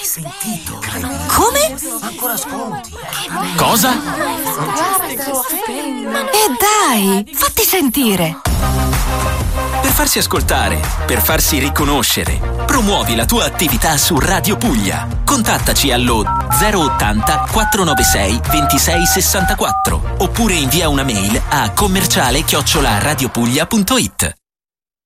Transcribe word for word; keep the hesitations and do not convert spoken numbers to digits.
sentito? Come? Ancora sconti. Cosa? E dai, fatti sentire. Per farsi ascoltare, per farsi riconoscere, promuovi la tua attività su Radio Puglia. Contattaci allo zero ottanta quattrocentonovantasei ventisei sessantaquattro oppure invia una mail a commerciale chiocciola radiopuglia punto it.